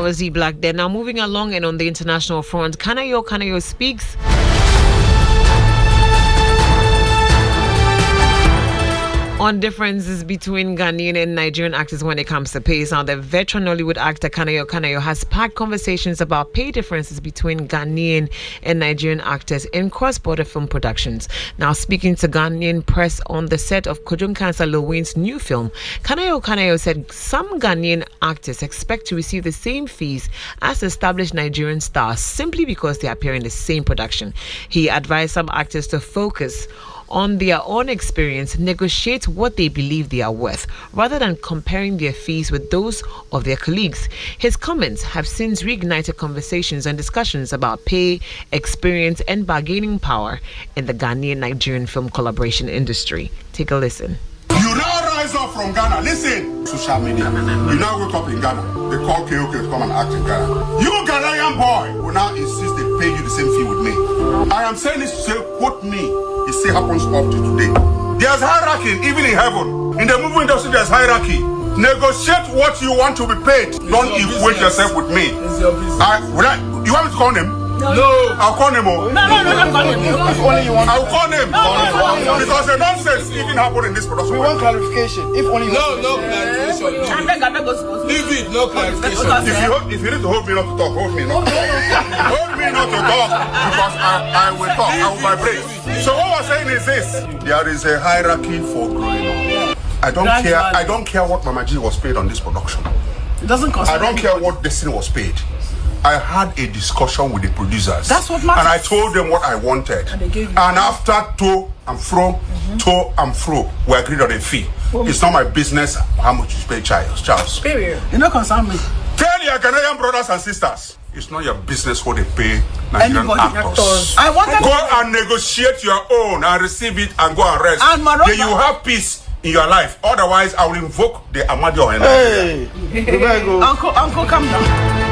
was Z Black there. Now moving along and on the international front, Kanayo speaks on differences between Ghanaian and Nigerian actors when it comes to pay. Now, the veteran Nollywood actor Kanayo has sparked conversations about pay differences between Ghanaian and Nigerian actors in cross-border film productions. Now, speaking to Ghanaian press on the set of Kojun Kansa Lil Wayne's new film, Kanayo said some Ghanaian actors expect to receive the same fees as established Nigerian stars simply because they appear in the same production. He advised some actors to focus on their own experience, negotiate what they believe they are worth, rather than comparing their fees with those of their colleagues. His comments have since reignited conversations and discussions about pay, experience, and bargaining power in the Ghanaian-Nigerian film collaboration industry. Take a listen. You now rise up from Ghana. Listen, social media. You now wake up in Ghana. They call KOK to come and act in Ghana. You Ghanaian boy will now insist they pay you the same fee with me. I am saying this to say, quote me. It still happens up to today. There's hierarchy even in heaven. In the movie industry, there's hierarchy. Negotiate what you want to be paid. Don't equate yourself with me. You want me to call him? No. I'll call him. No, don't call him. If only you want. I'll call him. Because the nonsense even happened in this production. We want clarification. If only you want. No clarification. Leave it, no clarification. If you need to hold me not to talk, hold me not to talk. Hold me not to talk because I will talk, I will vibrate. So what we're saying is this: there is a hierarchy for growing up. I don't care what Mama G was paid on this production. It doesn't cost. I don't care what Destiny was paid. I had a discussion with the producers. That's what matters. And I told them what I wanted. And after to and fro, we agreed on a fee. It's not my business how much you pay Charles. Period. You know, concern me. Tell your Ghanaian brothers and sisters, it's not your business what they pay Nigerian actors. Go and negotiate your own and receive it and go and rest. And moreover, then you have peace in your life. Otherwise, I will invoke the Amadio. Hey, Uncle, calm down.